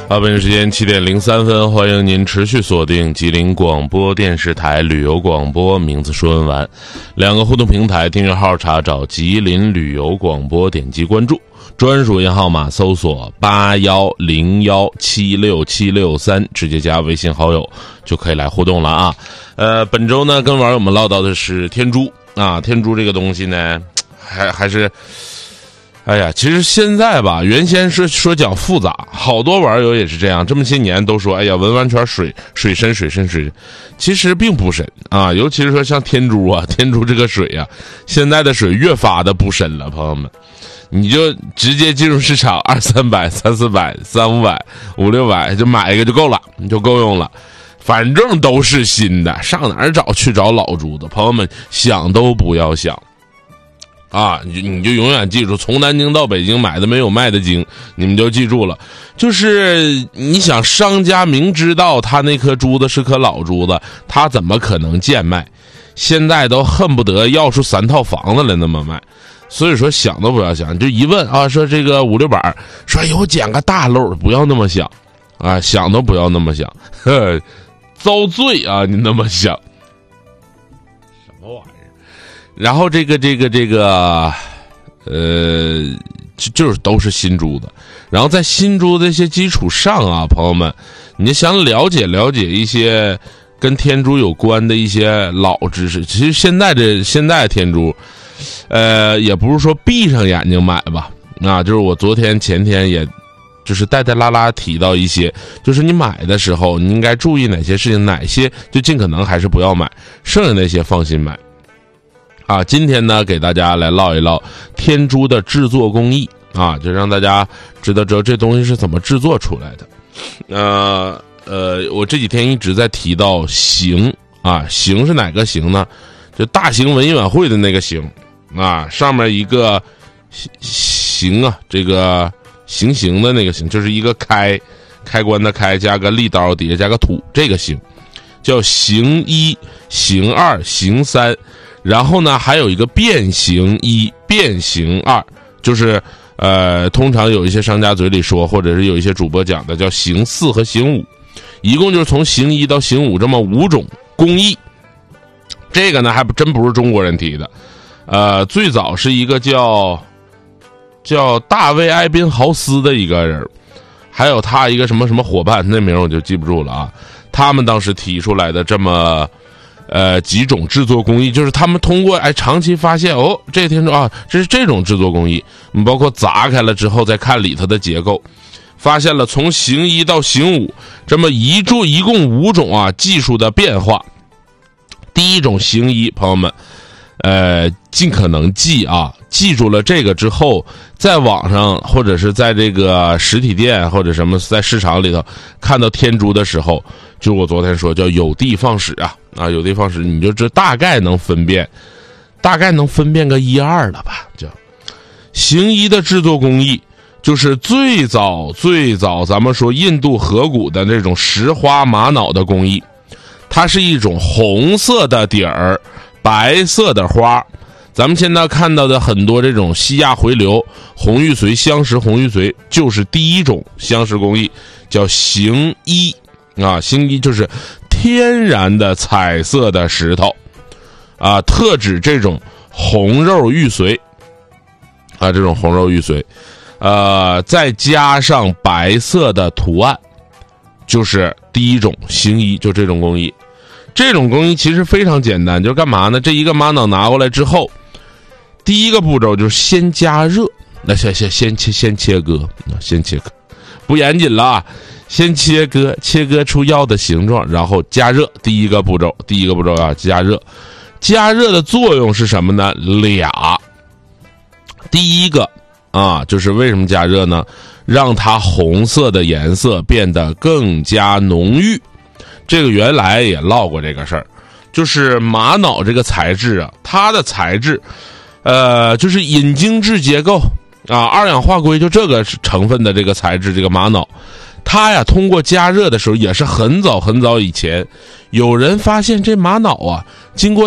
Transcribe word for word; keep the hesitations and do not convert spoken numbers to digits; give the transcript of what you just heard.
好，北京时间七点零三分，欢迎您持续锁定吉林广播电视台旅游广播，名字说文玩，两个互动平台，订阅号查找吉林旅游广播，点击关注，专属银号码搜索八幺零幺七六七六三，直接加微信好友就可以来互动了啊。呃，本周呢跟网友们唠叨的是天珠啊，天珠这个东西呢，还还是。哎呀，其实现在吧，原先是说讲复杂，好多网友也是这样，这么些年都说，哎呀，文玩圈水水深水深水深，其实并不深啊，尤其是说像天珠啊，天珠这个水啊，现在的水越发的不深了，朋友们，你就直接进入市场，二三百、三四百、三五百、五六百，就买一个就够了，你就够用了。反正都是新的，上哪儿找去找老珠子？朋友们想都不要想。啊，你就你就永远记住，从南京到北京买的没有卖的精，你们就记住了。就是你想，商家明知道他那颗珠子是颗老珠子，他怎么可能贱卖？现在都恨不得要出三套房子来那么卖。所以说想都不要想，就一问啊，说这个五六百，说有捡个大漏，不要那么想啊，想都不要那么想，呵，遭罪啊！你那么想，什么玩意儿？然后这个这个这个，呃，就就是都是新珠子。然后在新珠的这些基础上啊，朋友们，你想了解了解一些跟天珠有关的一些老知识。其实现在这现在的天珠，呃，也不是说闭上眼睛买吧，啊，就是我昨天前天也。就是带带拉拉提到一些，就是你买的时候你应该注意哪些事情，哪些就尽可能还是不要买，剩下那些放心买。啊，今天呢给大家来唠一唠天珠的制作工艺啊，就让大家知道知道这东西是怎么制作出来的。呃呃，我这几天一直在提到形啊，形是哪个形呢？就大型文艺晚会的那个形啊，上面一个形啊，这个。行刑的那个刑，就是一个开开关的开加个利刀，底下加个土，这个刑叫刑一、刑二、刑三，然后呢还有一个变形一、变形二，就是呃通常有一些商家嘴里说，或者是有一些主播讲的叫刑四和刑五，一共就是从刑一到刑五这么五种工艺。这个呢还真不是中国人提的，呃最早是一个叫。叫大卫·艾宾豪斯的一个人，还有他一个什么什么伙伴，那名我就记不住了啊。他们当时提出来的这么，呃几种制作工艺，就是他们通过哎长期发现哦，这天说啊，这是这种制作工艺。你包括砸开了之后再看里头的结构，发现了从刑一到刑五这么一注一共五种啊技术的变化。第一种刑一，朋友们。呃，尽可能记啊，记住了这个之后，在网上或者是在这个实体店或者什么在市场里头看到天珠的时候，就我昨天说叫有的放矢啊啊，有的放矢，你就这大概能分辨，大概能分辨个一二了吧？就刑一的制作工艺，就是最早最早咱们说印度河谷的那种石花玛瑙的工艺，它是一种红色的底儿。白色的花，咱们现在看到的很多这种西亚回流、红玉髓、香石红玉髓，就是第一种香石工艺，叫刑一啊。刑一就是天然的彩色的石头啊，特指这种红肉玉髓啊，这种红肉玉髓，呃，再加上白色的图案，就是第一种刑一，就这种工艺。这种工艺其实非常简单，就是干嘛呢？这一个玛瑙拿过来之后，第一个步骤就是先加热，那先先先切先切割，先切割，不严谨了啊！先切割，切割出要的形状，然后加热。第一个步骤，第一个步骤要加热。加热的作用是什么呢？俩。第一个啊，就是为什么加热呢？让它红色的颜色变得更加浓郁。这个原来也唠过这个事儿，就是玛瑙这个材质啊，它的材质，呃，就是引晶质结构啊，二氧化硅就这个成分的这个材质，这个玛瑙，它呀通过加热的时候，也是很早很早以前，有人发现这玛瑙啊，经过